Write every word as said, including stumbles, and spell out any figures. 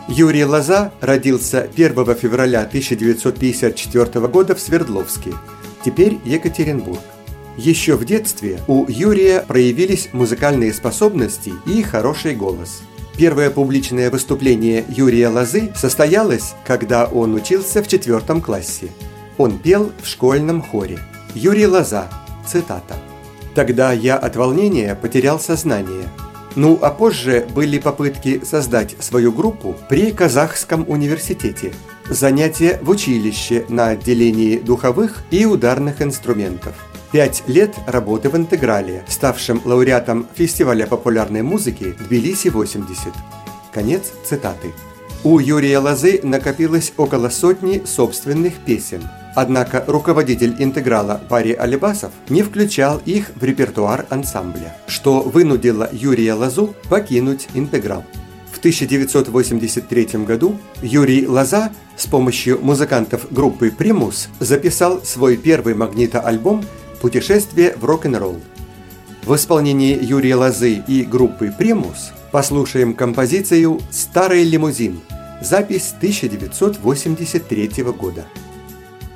Юрий Лоза родился первого февраля тысяча девятьсот пятьдесят четвёртого года в Свердловске, теперь Екатеринбург. Еще в детстве у Юрия проявились музыкальные способности и хороший голос. Первое публичное выступление Юрия Лозы состоялось, когда он учился в четвертом классе. Он пел в школьном хоре. Юрий Лоза, цитата: «Тогда я от волнения потерял сознание. Ну, а позже были попытки создать свою группу при Казахском университете, занятия в училище на отделении духовых и ударных инструментов. Пять лет работы в «Интеграле», ставшем лауреатом фестиваля популярной музыки «Тбилиси-восемьдесят». Конец цитаты. У Юрия Лозы накопилось около сотни собственных песен. Однако руководитель «Интеграла» Пари Алибасов не включал их в репертуар ансамбля, что вынудило Юрия Лозу покинуть «Интеграл». В тысяча девятьсот восемьдесят третьем году Юрий Лоза с помощью музыкантов группы «Примус» записал свой первый магнитоальбом «Путешествие в рок-н-ролл». В исполнении Юрия Лозы и группы «Примус» послушаем композицию «Старый лимузин», запись тысяча девятьсот восемьдесят третьего года.